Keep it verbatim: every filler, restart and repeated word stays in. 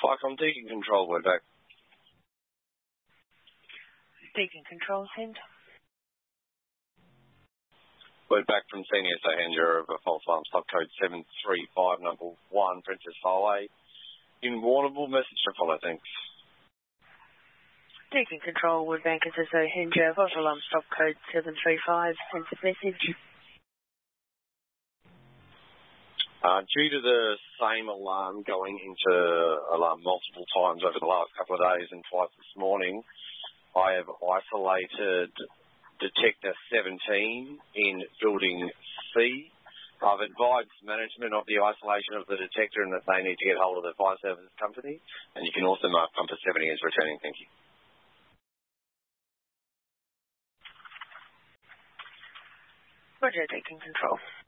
Flycom Deacon Control, we're back. Deacon Control, send. We're back from Senior Sahanger of a false alarm, stop code seven three five, number one, Princess Highway. In Warrnambool, message to follow, thanks. Deacon Control, Woodbank, S S O Hinger, false alarm, stop code seven three five, send the message. Uh, due to the same alarm going into alarm multiple times over the last couple of days and twice this morning, I have isolated detector seventeen in building C. I've advised management of the isolation of the detector and that they need to get hold of the fire services company. And you can also mark Pumper seventy as returning. Thank you. Roger, Deacon Control.